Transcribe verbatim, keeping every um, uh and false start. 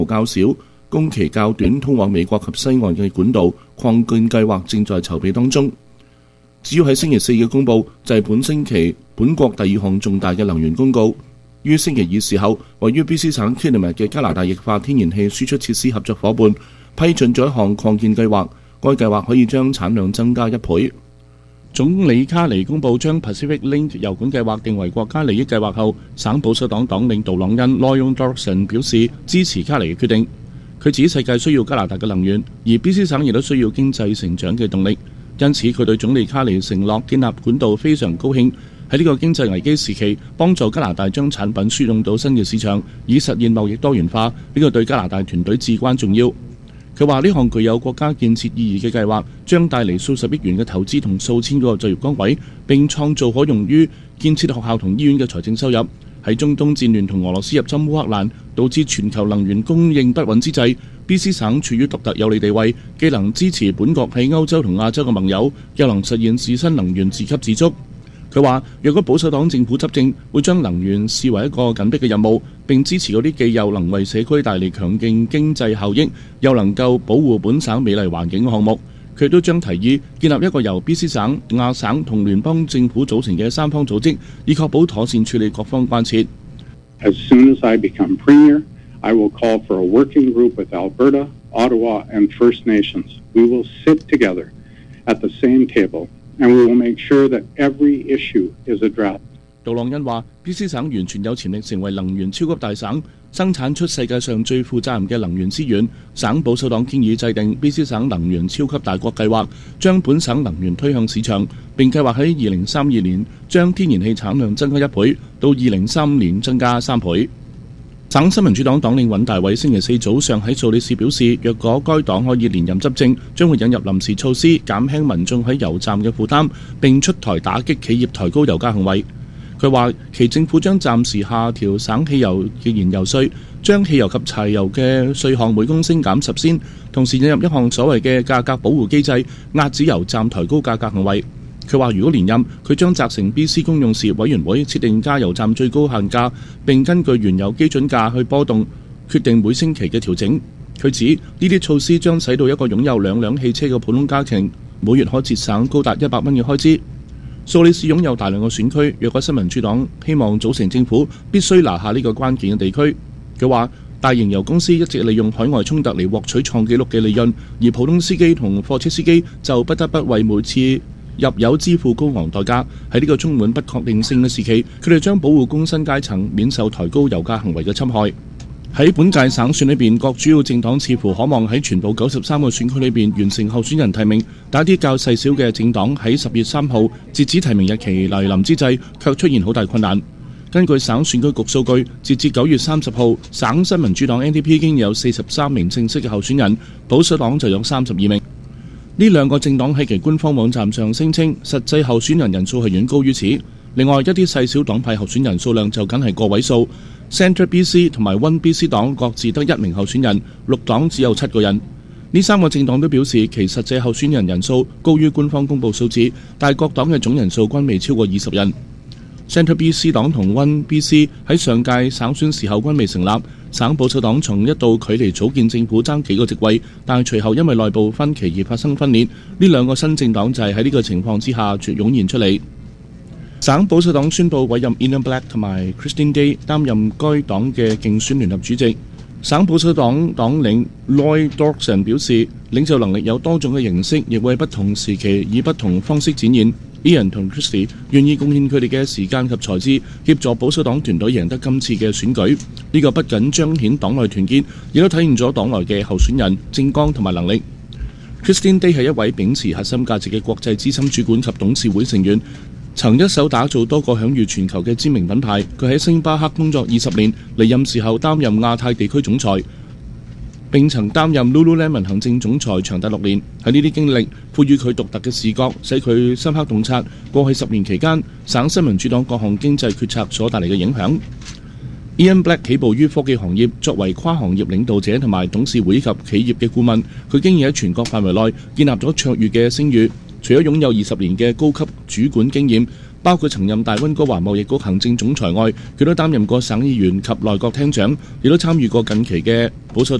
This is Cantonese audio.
較少、工期較短通往美國及西岸嘅管道擴建計劃正在籌備當中。至於喺星期四嘅公佈，就係本星期本國第二項重大嘅能源公告。於星期二時候，位於 B C 省 Kitimat 嘅加拿大液化天然氣輸出設施合作伙伴批准咗一項擴建計劃，該計劃可以將產量增加一倍。總理卡尼公佈將 Pacific Link 油管計劃定為國家利益計劃後，省保守黨黨領杜朗恩 Lloyd Dockson 表示支持卡尼嘅決定。佢指世界需要加拿大嘅能源，而 B C 省亦都需要經濟成長嘅動力，因此佢對總理卡尼承諾建立管道非常高興。喺呢個經濟危機時期，幫助加拿大將產品輸送到新嘅市場，以實現貿易多元化，呢個對加拿大團隊至關重要。佢話呢項具有國家建設意義嘅計劃將帶嚟數十億元嘅投資同數千個就業崗位，並創造可用於建設學校同醫院嘅財政收入。喺中東戰亂同俄羅斯入侵烏克蘭導致全球能源供應不穩之際， B C 省處於獨特有利地位，既能支持本國喺歐洲同亞洲嘅盟友，又能實現自身能源自給自足。佢話：若果保守黨政府執政，會將能源視為一個緊迫嘅任務，並支持嗰啲既又能為社區帶嚟強勁經濟效益，又能夠保護本省美麗環境嘅項目。佢都將提議建立一個由 B C 省、亞省同聯邦政府組成嘅三方組織，以確保妥善處理各方關切。 As soon as I become Premier, I will call for a working group with Alberta, Ottawa, and First Nations. We will sit together at the same table.And we will make sure that every issue is addressed. 杜朗恩話 ：B C 省完全有潛力成為能源超級大省，生產出世界上最負責任嘅能源資源。省保守黨建議制定 B C 省能源超級大國計劃，將本省能源推向市場，並計劃喺二零三二年將天然氣產量增加一倍，到二零三五年增加三倍。省新民主黨黨領尹大偉星期四早上喺素里市表示，若果該黨可以連任執政，將會引入臨時措施，減輕民眾喺油站嘅負擔，並出台打擊企業抬高油價行為。佢話其政府將暫時下調省汽油嘅燃油稅，將汽油及柴油嘅稅項每公升減十仙，同時引入一項所謂嘅價格保護機制，壓止油站抬高價格行為。佢話：如果連任，佢將責成 B C 公用事業委員會設定加油站最高限價，並根據原有基準價去波動，決定每星期嘅調整。佢指呢啲措施將使到一個擁有兩輛汽車嘅普通家庭每月可節省高達一百蚊嘅開支。素里市擁有大量嘅選區，若果新民主黨希望組成政府，必須拿下呢個關鍵嘅地區。佢話：大型油公司一直利用海外衝突嚟獲取創紀錄嘅利潤，而普通司機同貨車司機就不得不為每次入油支付高昂代價。喺呢個充滿不確定性嘅時期，佢哋將保護工薪階層免受抬高油價行為嘅侵害。喺本屆省選裏邊，各主要政黨似乎可望喺全部九十三個選區裏邊完成候選人提名，但一啲較細小嘅政黨喺十月三號截止提名日期來臨之際，卻出現好大困難。根據省選舉局數據，截至九月三十號，省新民主黨 N D P 已經有四十三名正式嘅候選人，保守黨就有三十二名。呢兩個政黨喺其官方網站上聲稱，實際候選人人數係遠高於此。另外一啲細小黨派候選人數量就僅係個位數。Centre B C 同埋 One B C 黨各自得一名候選人，綠黨只有七個人。呢三個政黨都表示其實際候選人人數高於官方公佈數字，但係各黨嘅總人數均未超過二十人。Centre B C 黨同 One B C 喺上屆省選時候均未成立，省保守黨從一度距離組建政府爭幾個席位，但係隨後因為內部分歧而發生分裂。呢兩個新政黨就係喺呢個情況之下絕湧現出嚟。省保守黨宣布委任 Ian Black 同埋 Christine Day 擔任該黨嘅競選聯合主席。省保守黨黨領 Lloyd Dockson 表示，領袖能力有多種嘅形式，亦會喺不同時期以不同方式展現。Ian 同 Christy 願意貢獻佢哋嘅時間及才智，協助保守黨團隊贏得今次嘅選舉。呢、這個不僅彰顯黨內團結，亦都體現咗黨內嘅候選人政綱同埋能力。Christine Day 係一位秉持核心價值嘅國際資深主管及董事會成員，曾一手打造多個享譽全球嘅知名品牌。佢喺星巴克工作二十年，離任時候擔任亞太地區總裁，並曾擔任 Lululemon 行政總裁長達六年。喺呢啲經歷賦予佢獨特嘅視覺，使佢深刻洞察過去十年期間省新民主黨各項經濟決策所帶嚟嘅影響。Ian Black 起步於科技行業，作為跨行業領導者同埋董事會及企業嘅顧問，佢經已喺全國範圍內建立咗卓越嘅聲譽。除咗擁有二十年嘅高級主管經驗， 包括曾任大溫哥華貿易局行政總裁外，佢都擔任過省議員及內閣廳長，亦都參與過近期嘅保守